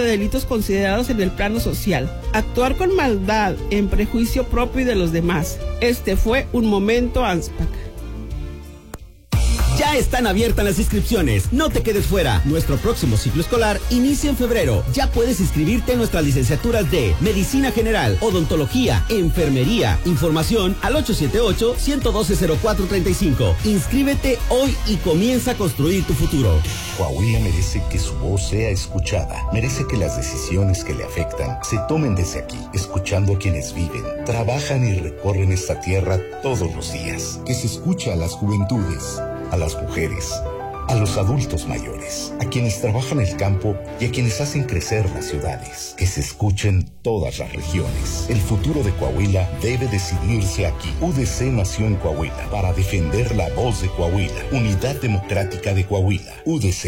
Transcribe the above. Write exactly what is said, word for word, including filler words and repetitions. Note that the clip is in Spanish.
delitos considerados en el plano social. Actuar con maldad en prejuicio propio y de los demás. Este fue un momento ANSPAC. Ya están abiertas las inscripciones. No te quedes fuera. Nuestro próximo ciclo escolar inicia en febrero. Ya puedes inscribirte en nuestras licenciaturas de Medicina General, Odontología, Enfermería. Información al ocho siete ocho, uno uno dos, cero cuatro tres cinco. Inscríbete hoy y comienza a construir tu futuro. Coahuila merece que su voz sea escuchada. Merece que las decisiones que le afectan se tomen desde aquí, escuchando a quienes viven, trabajan y recorren esta tierra todos los días. Que se escuche a las juventudes, a las mujeres, a los adultos mayores, a quienes trabajan el campo y a quienes hacen crecer las ciudades. Que se escuchen todas las regiones. El futuro de Coahuila debe decidirse aquí. U D C nació en Coahuila para defender la voz de Coahuila. Unidad Democrática de Coahuila. U D C.